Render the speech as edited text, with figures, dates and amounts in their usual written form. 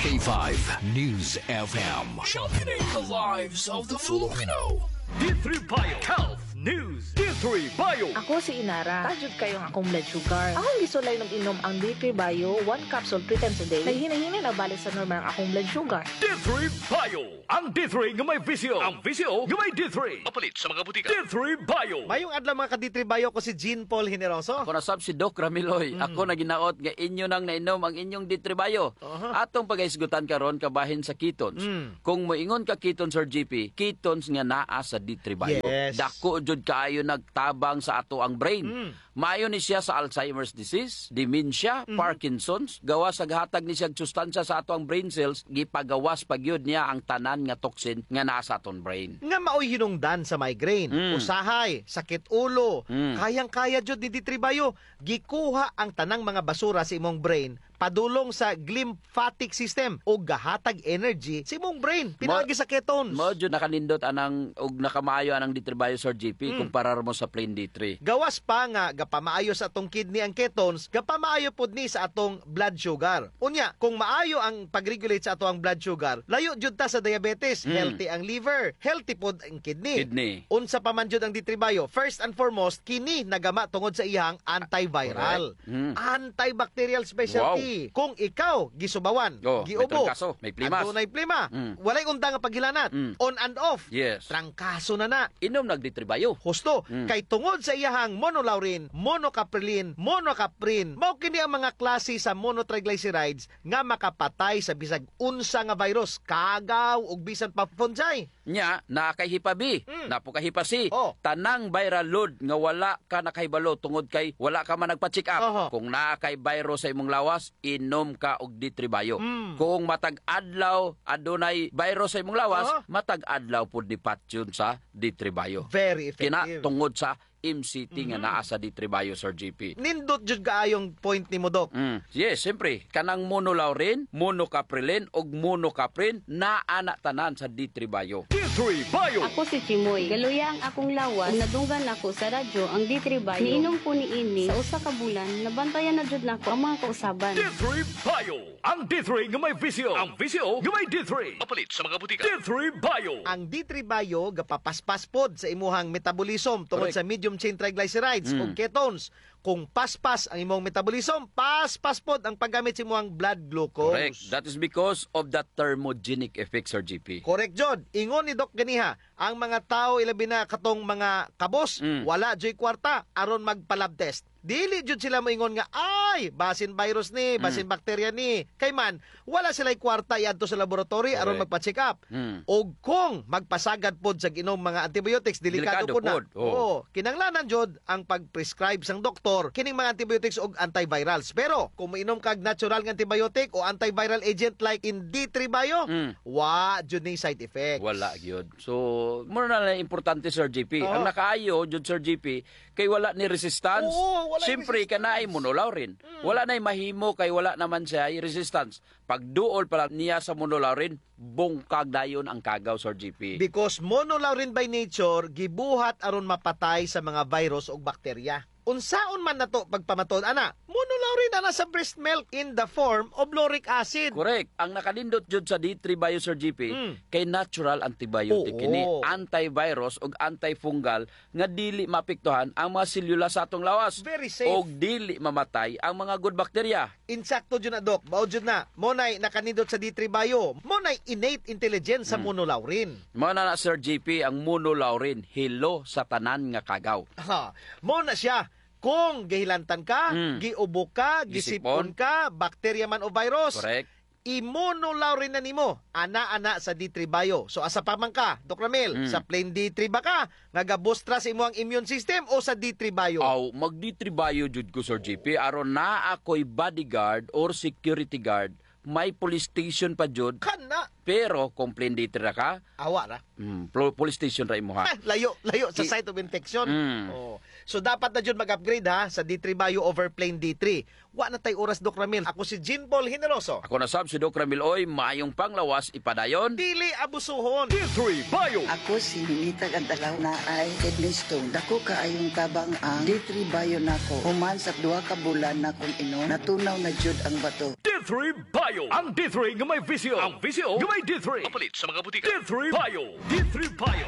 K5 News FM. Championing the lives of the Filipino. D3 Bio Health News. D3 Bio. Ako si Inara. Tajud kayong akong blood sugar. Akong gisulay ng inom ang D3 Bio, 1 capsule 3 times a day. Naghina-hina na balik sa normal ang akong blood sugar. D3 Bio. Ang D3 nga may visyo. Ang visyo nga may D3. Mapalit sa mga butika. D3 Bio. Mayong adlaw mga ka-D3 Bio ko si Jean Paul Generoso. Ako nasab si Doc Ramiloy. Ako naginaot nga inyo nang nainom ang inyong D3 Bio. Atong pagaisgutan karon kabahin sa ketones. Kung moingon ka ketones or GP, ketones nga naa sa D3 Bio. Yes. Dako jud kaayo nagtabang sa ato ang brain. Maayo ni siya sa Alzheimer's disease, dementia, Parkinson's, gawa sa gahatag ni siya sustansya sa ato ang brain cells, gipagawas pagyud niya ang tanan nga toxin nga naa sa aton brain. Nga maoy hinungdan sa migraine, usahay, sakit ulo, kayang-kaya jud ni D3 Bio. Gikuha ang tanang mga basura sa imong brain padulong sa glymphatic system o gahatag energy sa imong brain pinaagi sa ketones. Mo jud nakanindot anang og nakamaayo anang D3 Bio Sir GP kumparar mo sa plain D3. Gawas pa nga gapamaayo sa atong kidney ang ketones, gapamaayo pod ni sa atong blood sugar. Unya, kung maayo ang pag-regulate sa atong blood sugar, layo jud ta sa diabetes, healthy ang liver, healthy pod ang kidney. Unsa pa man jud ang D3 Bio, first and foremost, kini nagama tungod sa iyang antiviral, antibacterial specialty. Kung ikaw gisubawan, giubo, may plimas, adunay plima, walay unta nga paghilanat, on and off, trangkaso na. Inom nag D3 Bio. Husto, kay tungod sa iyahang monolaurin, monocaprilin, monocaprin, mao kini ang mga klase sa monotriglycerides nga makapatay sa bisag unsa nga virus, kagaw ug bisan pa fungi. Nya, nakakahipa B, napukahipa C. Tanang viral load nga wala ka nakahibalo tungod kay wala ka man nagpa-check up. Kung nakay virus sa imong lawas, inom ka og D3 Bio. Kung matag-adlaw adunay virus sa imong lawas, matag-adlaw pud dipatyon sa D3 Bio. Very effective. Kina tungod sa MCT nga naa sa D3 Bio Sir GP. Nindot jud kaayong point ni mo, Doc. Yes, siyempre, kanang monolaurin, monocaprilin ug monocaprin naa na tanan sa D3 Bio. D3 Bio. Ako si Chimoy. Galuya ang akong lawas. Nadunggan ako sa radyo ang D3 Bio. Niinom ko ni ini sa usa ka bulan. Nabantayan na jud nako ang mga kausaban. D3 Bio. Ang D3 nga may visyo. Ang visyo nga may D3. Mapalit sa mga butika. D3 Bio. Ang D3 Bio gapapaspas pod sa imuhang metabolism tungod sa medium chain triglycerides o ketones. Kung paspas ang imong metabolism, paspas pod ang paggamit sa imong blood glucose. Correct. That is because of the thermogenic effects, Sir GP. Correct, Jod. Ingon ni Doc ganiha, ang mga tao ilabi na katong mga kabos, wala joy kwarta aron magpa-lab test. Dili jud sila moingon nga ay basin virus ni, basin bakterya ni. Kay man wala sila kwarta iadto sa laboratory aron magpa-check up. Og kung magpasagad pod sa ginom mga antibiotics, delikado pod na. Kinanglanan jud ang pag-prescribe sang doktor kining mga antibiotics og antivirals. Pero kung mainom kag natural nga antibiotic o antiviral agent like in D3 Bio, wa jud ni side effects. Wala gyud. So mo na importante Sir GP. Ang nakaayo jud Sir GP kay wala ni resistance. Siyempre, kanay monolaurin. Wala na'y mahimo kay wala naman siya resistance. Pagduol pala niya sa monolaurin, bungkag dayon ang kagaw, Sir GP. Because monolaurin by nature, gibuhat aron mapatay sa mga virus o bakterya. Unsaon man nato pagpamaton ana, monolaurin ana sa breast milk in the form of lauric acid. Correct. Ang nakalindot jud sa D3 Bio Sir GP kay natural antibiotic kini, antivirus ug antifungal nga dili maapektuhan ang mga selula sa atong lawas. Very safe. Og dili mamatay ang mga good bacteria. Insakto jud na, Doc. Mao jud na. Monay nakanindot sa D3 Bio. Monay innate intelligence sa monolaurin. Mao na Sir GP ang monolaurin hilo sa tanan nga kagaw. Mo na siya. Kung gihilantan ka, giubo ka, gisipon ka, bakterya man o virus, correct, imonolaurin na nimo, ana-ana sa D3 Bio. So asa pa man ka, Dr. Ramil, sa plain D3 ba ka? Nagabustra sa imo ang immune system o sa D3 Bio? Mag D3 Bio jud ko Sir GP aron na ako'y bodyguard or security guard. May police station pa jud. Kana. Pero kung plain D3 ra ka, awa ra. Police station ra imo ha. Layo sa site of infection. So dapat na jud mag-upgrade ha sa D3 Bayo over plain D3. Wa na tay oras Doc Ramil. Ako si Jean Paul Hineloso. Ako na sab si Doc Ramil Oy, maayong panglawas ipadayon. Dili abusuhon. D3 Bayo. Ako si Ninita Gandalaw na ay kidney stone. Dako kaayong tabang ang D3 Bayo nako. Human sa 2 ka bulan na kung inom, natunaw na jud ang bato. D3 Bayo. Ang D3 nga may visyo. Ang visyo nga may D3. Kapalit sa mga butika. D3 Bayo. D3 Bayo.